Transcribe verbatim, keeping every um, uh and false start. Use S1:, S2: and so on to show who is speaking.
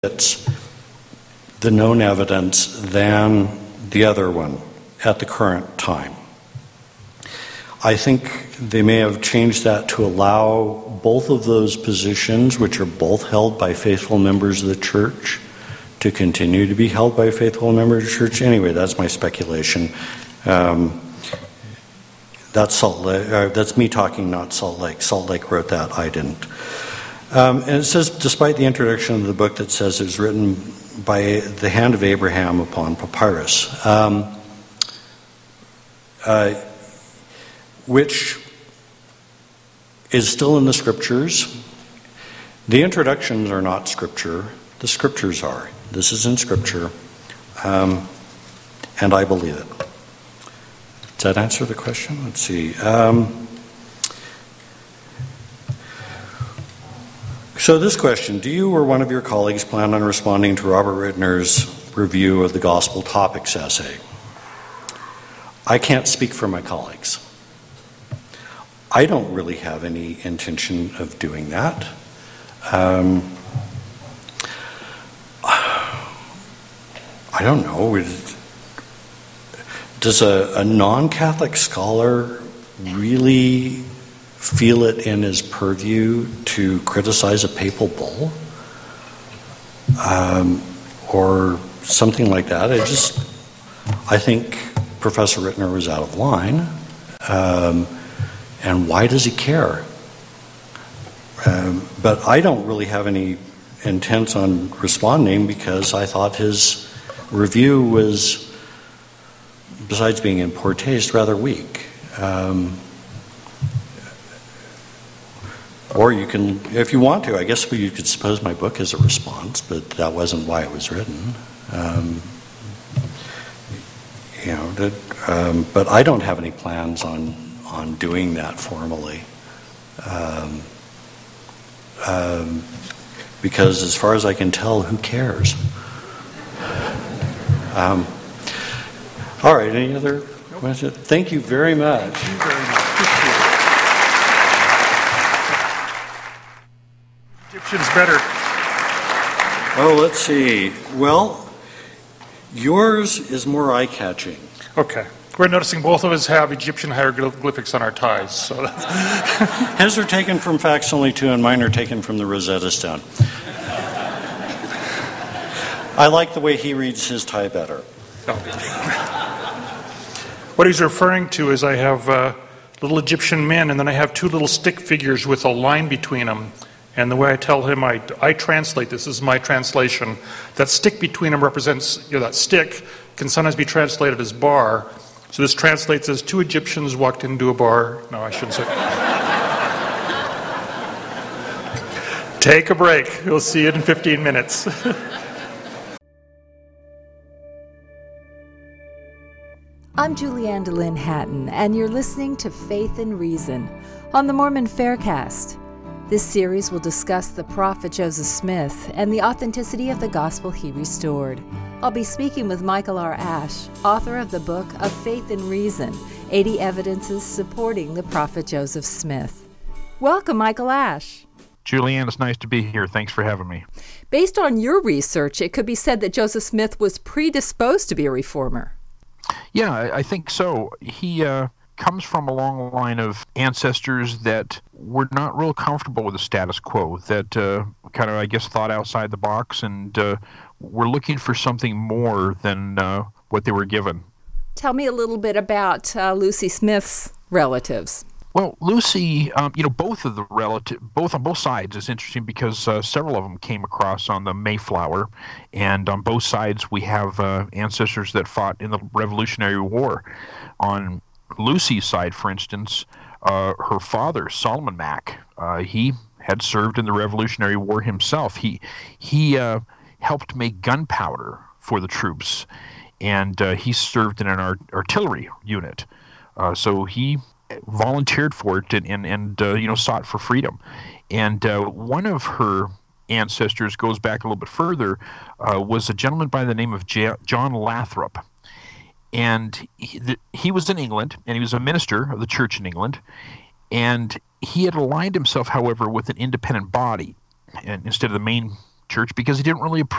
S1: fits the known evidence than the other one at the current time. I think they may have changed that to allow both of those positions, which are both held by faithful members of the church, to continue to be held by faithful members of the church. Anyway, that's my speculation. Um, that's Salt Lake. Uh, that's me talking, not Salt Lake. Salt Lake wrote that. I didn't. Um, and it says, despite the introduction of the book that says it was written by the hand of Abraham upon papyrus, um, uh, which is still in the scriptures. The introductions are not scripture. The scriptures are. This is in scripture, um, and I believe it. Does that answer the question? Let's see. Um, So this question, do you or one of your colleagues plan on responding to Robert Rittner's review of the Gospel Topics essay? I can't speak for my colleagues. I don't really have any intention of doing that. Um, I don't know. Does a, a non-Catholic scholar really feel it in his purview to criticize a papal bull um, or something like that? I just, I think Professor Rittner was out of line. Um, and why does he care? Um, but I don't really have any intent on responding because I thought his review was, besides being in poor taste, rather weak. Um, Or you can, if you want to, I guess you could suppose my book is a response, but that wasn't why it was written. Um, you know, that, um, but I don't have any plans on on doing that formally, um, um, because as far as I can tell, who cares? Um, all right. Any other questions? Thank you very much.
S2: Thank you very much. Egyptian's better.
S1: Oh, let's see. Well, yours is more eye-catching.
S2: Okay. We're noticing both of us have Egyptian hieroglyphics on our ties. So
S1: His are taken from Facsimile two, and mine are taken from the Rosetta Stone. I like the way he reads his tie better.
S2: What he's referring to is I have uh, little Egyptian men, and then I have two little stick figures with a line between them. And the way I tell him, I, I translate this, this is my translation. That stick between them represents, you know, that stick can sometimes be translated as bar. So this translates as two Egyptians walked into a bar. No, I shouldn't say. Take a break. We'll see you in fifteen minutes.
S3: I'm Julianne DeLynn Hatton, and you're listening to Faith and Reason on the Mormon Faircast. This series will discuss the prophet Joseph Smith and the authenticity of the gospel he restored. I'll be speaking with Michael R. Ash, author of the book of Faith and Reason, eighty Evidences Supporting the Prophet Joseph Smith. Welcome, Michael Ash.
S4: Julianne, it's nice to be here. Thanks for having me.
S3: Based on your research, it could be said that Joseph Smith was predisposed to be a reformer.
S4: Yeah, I, I think so. He uh, comes from a long line of ancestors that were not real comfortable with the status quo, that uh, kind of, I guess, thought outside the box and uh, were looking for something more than uh, what they were given.
S3: Tell me a little bit about uh, Lucy Smith's relatives.
S4: Well, Lucy, um, you know, both of the relative, both on both sides is interesting because uh, several of them came across on the Mayflower, and on both sides we have uh, ancestors that fought in the Revolutionary War. On Lucy's side, for instance, uh, her father, Solomon Mack, uh, he had served in the Revolutionary War himself. He he uh, helped make gunpowder for the troops, and uh, he served in an art- artillery unit. Uh, so he volunteered for it and, and, and uh, you know, sought for freedom. And uh, one of her ancestors goes back a little bit further, uh, was a gentleman by the name of J- John Lathrop. And he, the, he was in England, and he was a minister of the church in England. And he had aligned himself, however, with an independent body and instead of the main church because he didn't really